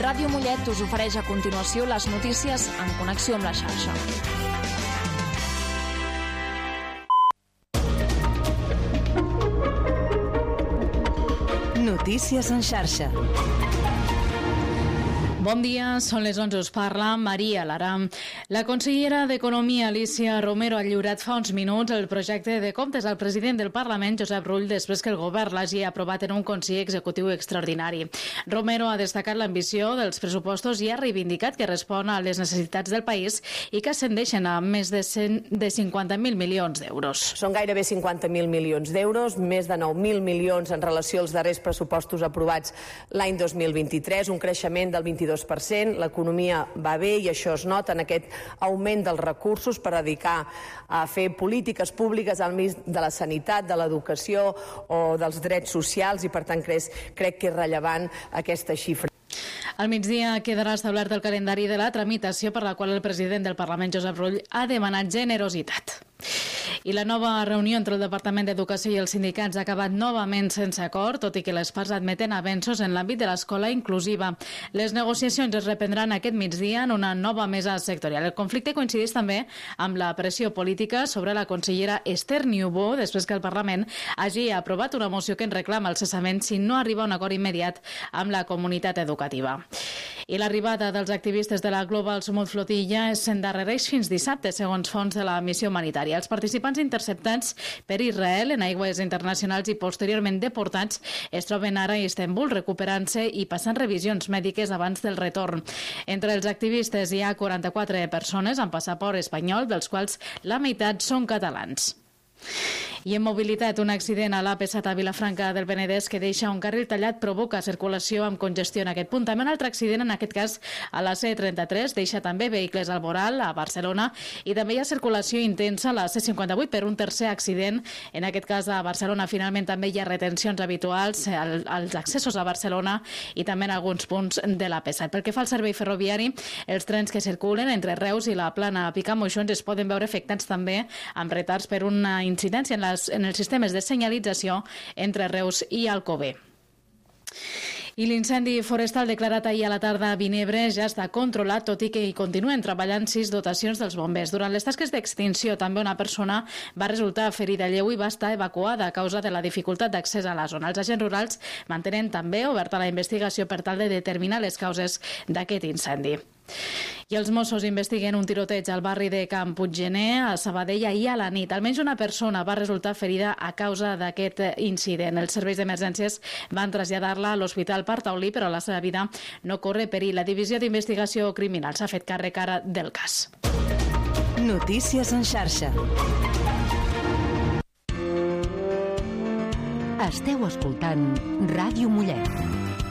Ràdio Mollet us ofereix a continuació les notícies en connexió amb la xarxa. Notícies en xarxa. Bon dia, són les 11, us parla Maria Lara. La consellera d'Economia, Alícia Romero, ha lliurat fa uns minuts el projecte de comptes al president del Parlament, Josep Rull, després que el govern l'hagi aprovat en un Consell Executiu extraordinari. Romero ha destacat l'ambició dels pressupostos i ha reivindicat que respon a les necessitats del país i que ascendeixen a més de 50.000 milions d'euros. Són gairebé 50.000 milions d'euros, més de 9.000 milions en relació als darrers pressupostos aprovats l'any 2023, un creixement del 22%. L'economia va bé i això es nota en aquest augment dels recursos per dedicar a fer polítiques públiques al mig de la sanitat, de l'educació o dels drets socials i per tant crec que és rellevant aquesta xifra. Al migdia quedarà establert el calendari de la tramitació per la qual el president del Parlament, Josep Rull, ha demanat generositat. I la nova reunió entre el Departament d'Educació i els sindicats ha acabat novament sense acord, tot i que les parts admeten avenços en l'àmbit de l'escola inclusiva. Les negociacions es reprendran aquest migdia en una nova mesa sectorial. El conflicte coincideix també amb la pressió política sobre la consellera Esther Niubó, després que el Parlament hagi aprovat una moció que en reclama el cessament si no arriba a un acord immediat amb la comunitat educativa. I l'arribada dels activistes de la Global Smooth Flotilla s'endarrereix fins dissabte, segons fons de la missió humanitària. Els participants interceptats per Israel en aigües internacionals i posteriorment deportats es troben ara a Istanbul recuperant-se i passant revisions mèdiques abans del retorn. Entre els activistes hi ha 44 persones amb passaport espanyol, dels quals la meitat són catalans. I en mobilitat, un accident a l'AP7 a Vilafranca del Penedès que deixa un carril tallat provoca circulació amb congestió en aquest punt. També un altre accident, en aquest cas a la C33, deixa també vehicles al voral a Barcelona i també hi ha circulació intensa a la C58 per un tercer accident. En aquest cas a Barcelona finalment també hi ha retencions habituals als accessos a Barcelona i també en alguns punts de l'AP7. Pel que fa al servei ferroviari, els trens que circulen entre Reus i la Plana a Picamoixons es poden veure afectats també amb retards per una incidència en els sistemes de senyalització entre Reus i Alcover. I l'incendi forestal declarat ahir a la tarda a Vinebre ja està controlat, tot i que hi continuen treballant 6 dotacions dels bombers. Durant les tasques d'extinció, també una persona va resultar ferida lleu i va estar evacuada a causa de la dificultat d'accés a la zona. Els agents rurals mantenen també oberta la investigació per tal de determinar les causes d'aquest incendi. I els Mossos investiguen un tiroteig al barri de Can Puiggener, a Sabadell, ahir a la nit. Almenys una persona va resultar ferida a causa d'aquest incident. Els serveis d'emergències van traslladar-la a l'Hospital Partaulí, però la seva vida no corre perill. La Divisió d'Investigació Criminal s'ha fet càrrec ara del cas. Notícies en xarxa. Esteu escoltant Ràdio Mollet.